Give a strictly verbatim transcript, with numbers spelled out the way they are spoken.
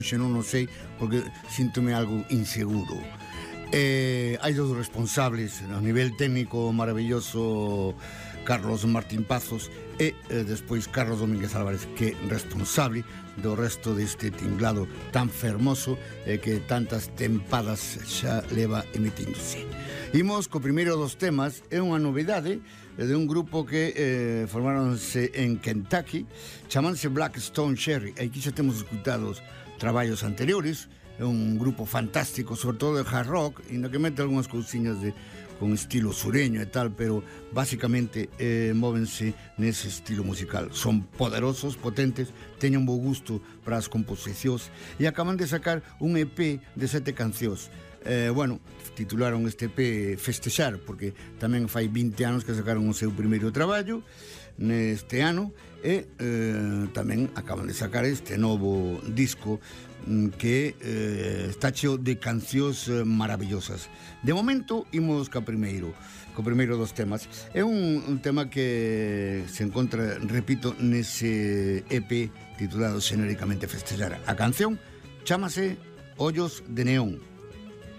Xe non o sei porque síntome algo inseguro. Eh, hai dos responsables a nivel técnico maravilloso, Carlos Martín Pazos, e eh, despois Carlos Domínguez Álvarez, que é responsable do resto deste tinglado tan fermoso e eh, que tantas tempadas xa leva emitíndose. Imos co primeiro dos temas, é unha novidade de un grupo que eh, formáronse en Kentucky, chamanse Black Stone Cherry. Aquí xa temos escutados traballos anteriores, é un grupo fantástico, sobre todo de hard rock, e no que mete algunhas cousiñas de con estilo sureño e tal, pero basicamente eh, móvense nese estilo musical. Son poderosos, potentes, teñen bo gusto para as composicións e acaban de sacar un E P de sete cancións. Eh, bueno, titularon este E P Festexar, porque tamén fai vinte anos que sacaron o seu primeiro traballo neste ano e eh, tamén acaban de sacar este novo disco que eh, está cheo de cancións eh, maravillosas. De momento, imos ca primeiro, co primeiro dos temas. É un, un tema que se encontra, repito, nese E P titulado xenéricamente Festexar. A canción chámase Ollos de Neón.